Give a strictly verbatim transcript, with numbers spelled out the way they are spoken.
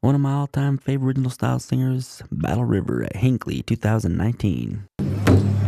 One of my all-time favorite original style singers, Battle River at Hinckley two thousand nineteen.